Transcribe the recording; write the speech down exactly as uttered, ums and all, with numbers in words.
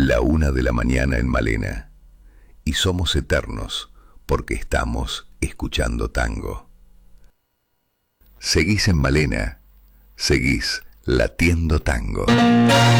La una de la mañana en Malena. Y somos eternos porque estamos escuchando tango. Seguís en Malena, seguís latiendo tango.